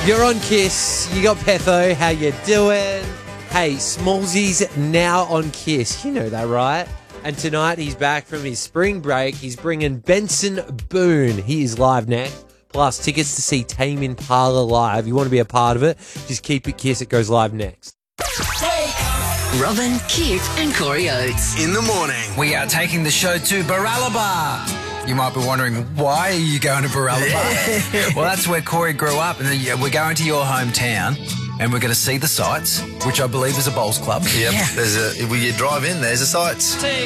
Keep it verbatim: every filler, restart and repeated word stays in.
You're on Kiss. You got Petho. How you doing? Hey, Smallsy's now on Kiss. You know that, right? And tonight he's back from his spring break. He's bringing Benson Boone. He is live next. Plus tickets to see Tame Impala live. You want to be a part of it? Just keep it Kiss. It goes live next. Robin, Kip and Corey Oates. In the morning. We are taking the show to Baralaba. You might be wondering, why are you going to Baralaba? Well, that's where Corey grew up, and then we're going to your hometown, and we're going to see the sights, which I believe is a bowls club. Yep. Yeah. There's a, if we drive in, there's the sights.